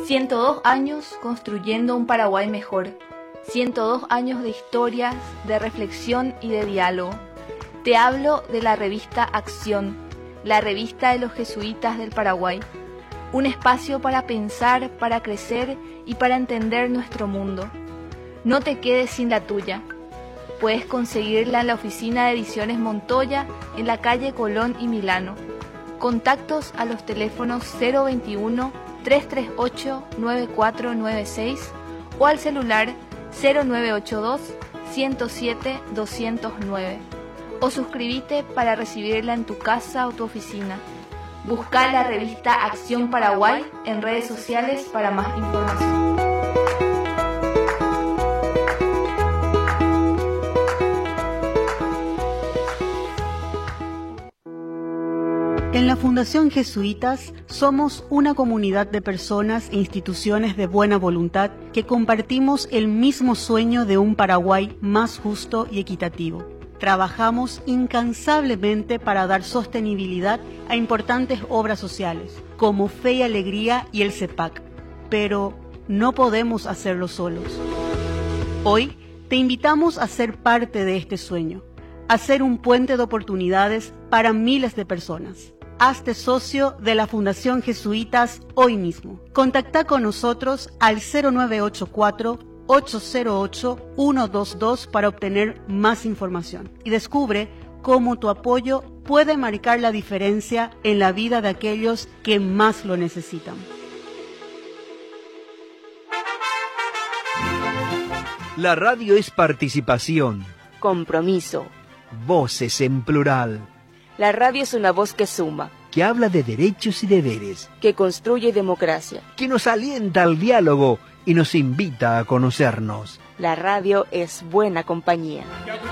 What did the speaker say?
102 años construyendo un Paraguay mejor. 102 años de historias, de reflexión y de diálogo. Te hablo de la revista Acción, la revista de los jesuitas del Paraguay. Un espacio para pensar, para crecer y para entender nuestro mundo. No te quedes sin la tuya. Puedes conseguirla en la oficina de Ediciones Montoya, en la calle Colón y Milano. Contactos a los teléfonos 021-338-9496 o al celular 0982-107-209. O suscríbete para recibirla en tu casa o tu oficina. Busca la revista Acción Paraguay en redes sociales para más información. En la Fundación Jesuitas somos una comunidad de personas e instituciones de buena voluntad que compartimos el mismo sueño de un Paraguay más justo y equitativo. Trabajamos incansablemente para dar sostenibilidad a importantes obras sociales, como Fe y Alegría y el CEPAC, pero no podemos hacerlo solos. Hoy te invitamos a ser parte de este sueño, a ser un puente de oportunidades para miles de personas. Hazte socio de la Fundación Jesuitas hoy mismo. Contacta con nosotros al 0984-808-122 para obtener más información y descubre cómo tu apoyo puede marcar la diferencia en la vida de aquellos que más lo necesitan. La radio es participación, compromiso, voces en plural. La radio es una voz que suma, que habla de derechos y deberes, que construye democracia, que nos alienta al diálogo y nos invita a conocernos. La radio es buena compañía.